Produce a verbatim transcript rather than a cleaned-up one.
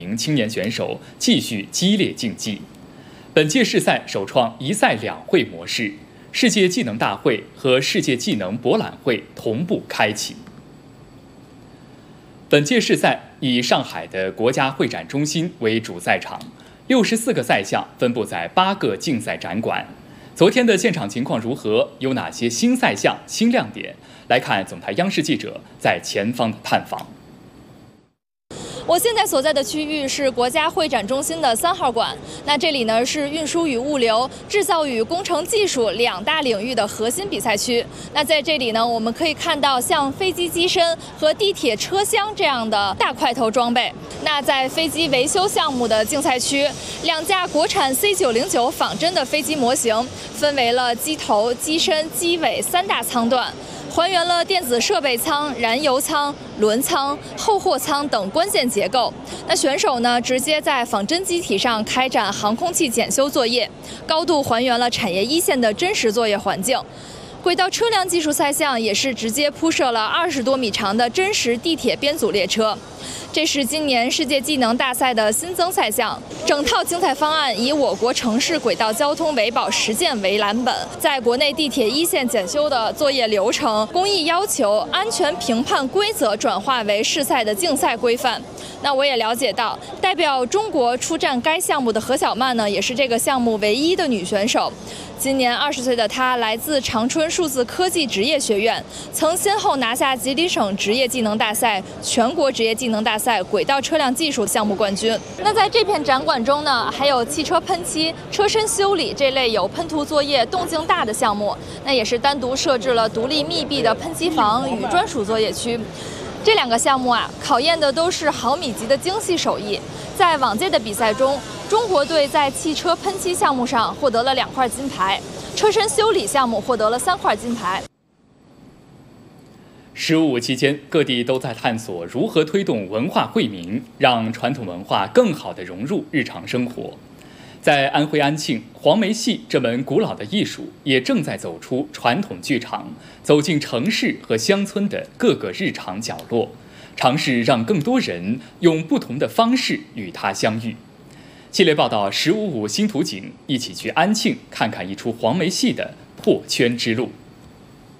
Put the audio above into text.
名青年选手继续激烈竞技。本届世赛首创一赛两会模式，世界技能大会和世界技能博览会同步开启。本届世赛以上海的国家会展中心为主赛场，六十四个赛项分布在八个竞赛展馆。昨天的现场情况如何？有哪些新赛项、新亮点？来看总台央视记者在前方的探访。 我现在所在的区域是国家会展中心的三号馆。那这里呢是运输与物流、制造与工程技术两大领域的核心比赛区。那在这里呢，我们可以看到像飞机机身和地铁车厢这样的大块头装备。那在飞机维修项目的竞赛区，两架国产 C 九零九仿真的飞机模型分为了机头、机身、机尾三大舱段。还原了电子设备舱、燃油舱、轮舱、后货舱等关键结构。那选手呢，直接在仿真机体上开展航空器检修作业，高度还原了产业一线的真实作业环境。轨道车辆技术赛项也是直接铺设了二十多米长的真实地铁编组列车。这是今年世界技能大赛的新增赛项，整套竞赛方案以我国城市轨道交通维保实践为蓝本，在国内地铁一线检修的作业流程、工艺要求、安全评判规则转化为世赛的竞赛规范。那我也了解到，代表中国出战该项目的何小曼呢，也是这个项目唯一的女选手。今年二十岁的她来自长春数字科技职业学院，曾先后拿下吉林省职业技能大赛、全国职业技能大赛轨道车辆技术项目冠军。那在这片展馆中呢，还有汽车喷漆、车身修理这类有喷涂作业动静大的项目，那也是单独设置了独立密闭的喷漆房与专属作业区。这两个项目啊，考验的都是毫米级的精细手艺。在往届的比赛中，中国队在汽车喷漆项目上获得了两块金牌，车身修理项目获得了三块金牌。 十五期间，各地都在探索如何推动文化惠民，让传统文化更好地融入日常生活。在安徽安庆，黄梅戏这门古老的艺术也正在走出传统剧场，走进城市和乡村的各个日常角落，尝试让更多人用不同的方式与它相遇。系列报道十五五新图景，一起去安庆看看一出黄梅戏的破圈之路。